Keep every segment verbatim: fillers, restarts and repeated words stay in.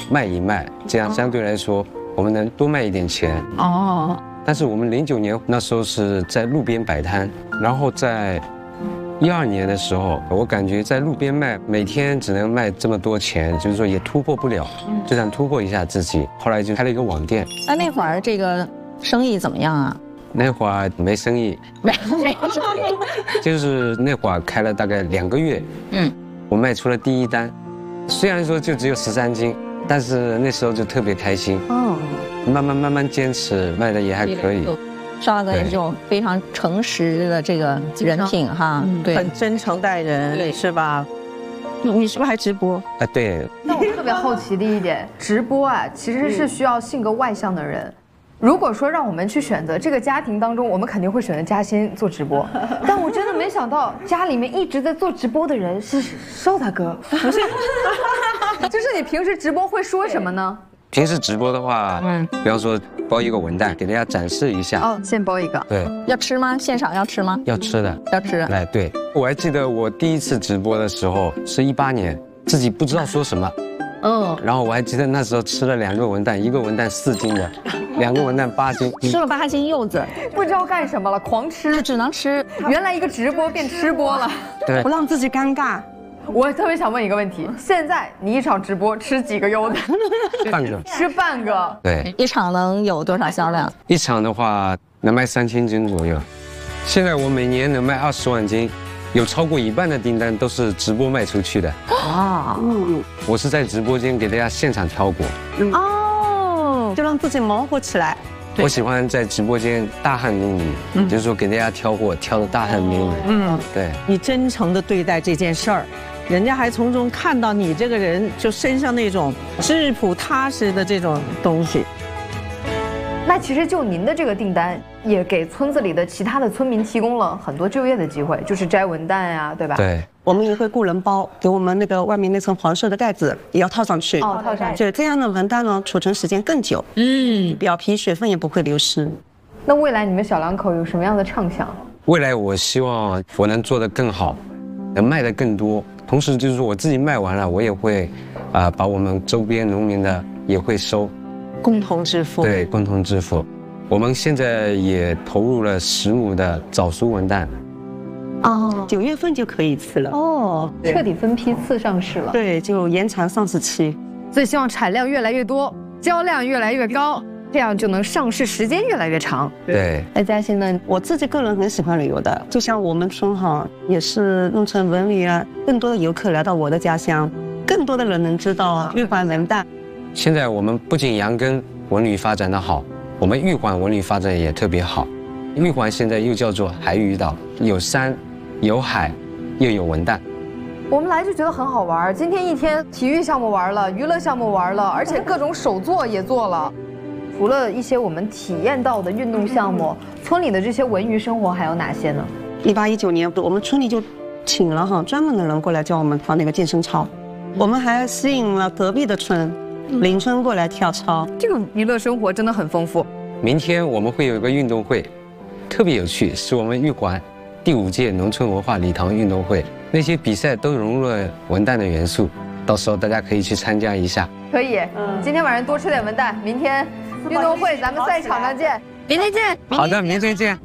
卖一卖，这样相对来说我们能多卖一点钱。 哦。 但是我们零九年那时候是在路边摆摊，然后在一二年的时候，我感觉在路边卖，每天只能卖这么多钱，就是说也突破不了，就想突破一下自己。后来就开了一个网店。 那那会儿这个生意怎么样啊？ 那会儿没生意， 没没生意， 就是那会儿开了大概两个月，嗯，我卖出了第一单，虽然说就只有十三斤，但是那时候就特别开心。哦，慢慢慢慢坚持，卖的也还可以。 少哥这种非常诚实的这个人品哈，对， 很真诚待人，是吧？你是不是还直播？ 啊，对。 那我特别好奇的一点，直播啊，其实是需要性格外向的人。如果说让我们去选择这个家庭当中，我们肯定会选择嘉欣做直播。但我真的没想到，家里面一直在做直播的人是邵大哥。不是，就是你平时直播会说什么呢？ 平时直播的话，嗯，比方说包一个文旦，给大家展示一下。 哦，先包一个。 对。 要吃吗？现场要吃吗？ 要吃的。 要吃。 来，对，我还记得我第一次直播的时候是一八年，自己不知道说什么。嗯。然后我还记得那时候吃了两个文旦，一个文旦四斤的。两个文旦八斤， 吃了八斤柚子， 不知道干什么了，狂吃， 只能吃。 原来一个直播变吃播了， 对， 不让自己尴尬。 我特别想问一个问题：现在你一场直播吃几个柚子？ 半个， 吃半个。 对， 一场能有多少销量？ 一场的话能卖三千斤左右。现在我每年能卖二十万斤，有超过一半的订单都是直播卖出去的。啊，嗯，我是在直播间给大家现场挑果。嗯。 就让自己忙活起来。 我喜欢在直播间大汗淋漓，嗯、就是说给大家挑货，挑的大汗淋漓。嗯，对。 你真诚的对待这件事儿，人家还从中看到你这个人就身上那种质朴踏实的这种东西。 那其实就您的这个订单，也给村子里的其他的村民提供了很多就业的机会，就是摘文旦呀，对吧？ 对。 我们也会雇人包，给我们那个外面那层黄色的盖子也要套上去。 哦，套上去。 对，这样的文旦呢，储存时间更久，嗯，表皮水分也不会流失。 那未来你们小两口有什么样的畅想？ 未来我希望我能做得更好，能卖得更多，同时就是说我自己卖完了，我也会，啊、呃，把我们周边农民的也会收， 共同致富。 对，共同致富。我们现在也投入了十亩的早熟文旦。 哦，九月份就可以吃了哦，彻底分批次上市了。 对，就延长上市期， 所以希望产量越来越多，销量越来越高，这样就能上市时间越来越长。 对， 那嘉欣呢？ 我自己个人很喜欢旅游的，就像我们村哈，也是弄成文旅啊，更多的游客来到我的家乡，更多的人能知道玉环文旦。 现在我们不仅杨根文旅发展的好，我们玉环文旅发展也特别好。玉环现在又叫做海屿岛，有山。有海，又有文旦， 我们来就觉得很好玩。今天一天体育项目玩了，娱乐项目玩了，而且各种手作也做了。除了一些我们体验到的运动项目，村里的这些文娱生活还有哪些呢？ 一八一九年，我们村里就请了哈专门的人过来教我们跳那个健身操，我们还吸引了隔壁的村邻村过来跳操。 这个娱乐生活真的很丰富。 明天我们会有一个运动会，特别有趣，是我们玉环第五届农村文化礼堂运动会，那些比赛都融入了文旦的元素，到时候大家可以去参加一下。 可以，嗯，今天晚上多吃点文旦，明天运动会咱们赛场上见，明天见。 好的，明天见。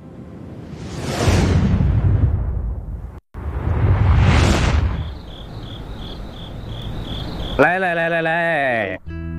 来来来来来。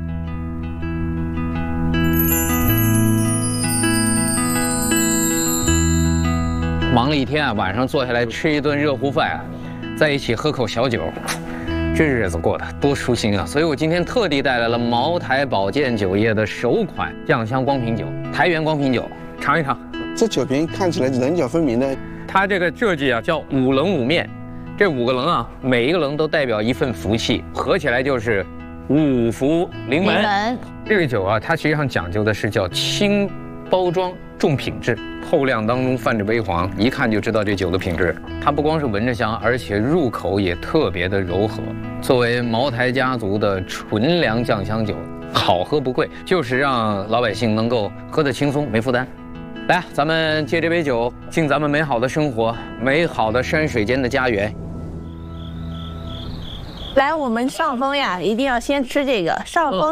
忙了一天啊，晚上坐下来吃一顿热乎饭啊，在一起喝口小酒，这日子过得多舒心啊！所以我今天特地带来了茅台保健酒业的首款酱香光瓶酒——台原光瓶酒，尝一尝。 这酒瓶看起来棱角分明的， 它这个设计啊叫五棱五面，这五个棱啊，每一个棱都代表一份福气，合起来就是五福临门。门这个酒啊，它实际上讲究的是叫轻包装重品质。透亮当中泛着微黄，一看就知道这酒的品质。它不光是闻着香，而且入口也特别的柔和。作为茅台家族的纯粮酱香酒，好喝不贵，就是让老百姓能够喝得轻松没负担。来，咱们借这杯酒，敬咱们美好的生活，美好的山水间的家园。 来，我们上峰呀，一定要先吃这个上峰。